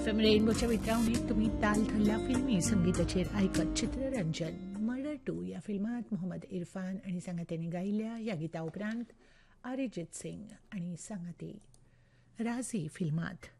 FM रेनबोच्या वितरावणीत तुम्ही ताल थल्ला फिल्मी संगीताचेर आयकत चित्ररंजन मर्डर 2 या फिल्मात मोहम्मद इरफान आणि संगतेनी गायिल्ल्या ह्या गिता उपरांत अरिजीत सिंग आणि संगती राजी फिल्मात